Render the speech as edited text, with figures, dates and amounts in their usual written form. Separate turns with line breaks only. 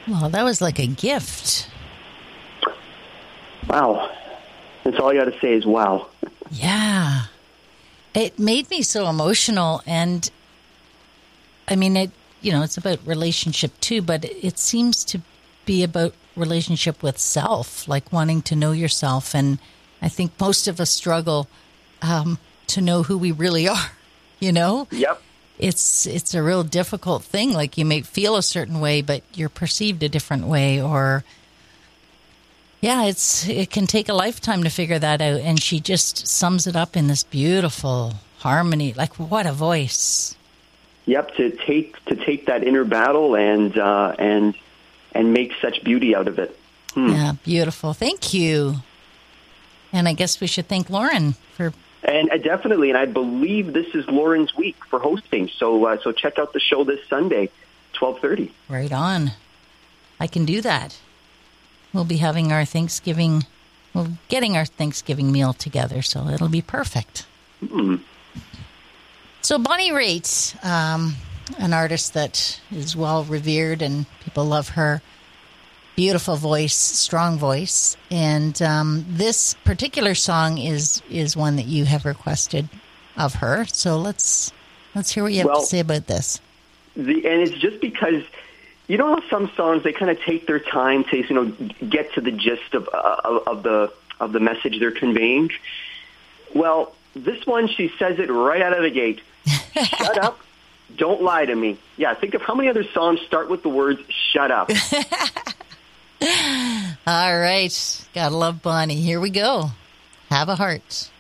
Well, that was like a gift.
Wow. That's all I got to say is wow.
Yeah. It made me so emotional. And I mean, it's about relationship too, but it seems to be about relationship with self, like wanting to know yourself. And I think most of us struggle to know who we really are,
Yep.
It's a real difficult thing. Like, you may feel a certain way, but you're perceived a different way, or it can take a lifetime to figure that out. And she just sums it up in this beautiful harmony. Like, what a voice.
Yep, to take that inner battle and make such beauty out of it.
Yeah, beautiful. Thank you. And I guess we should thank Lauren for.
And definitely, and I believe this is Lauren's week for hosting. So check out the show this Sunday, 12:30.
Right on. I can do that. We'll be having our Thanksgiving. We're getting our Thanksgiving meal together, so it'll be perfect.
Mm.
So Bonnie Raitt, an artist that is well revered and people love her. Beautiful voice, strong voice. And this particular song is one that you have requested of her. So let's hear what you have to say about this.
And it's just because, how some songs, they kind of take their time to, get to the gist of the message they're conveying. Well, this one, she says it right out of the gate. Shut up. Don't lie to me. Yeah, think of how many other songs start with the words, shut up.
All right. Gotta love Bonnie. Here we go. Have a Heart.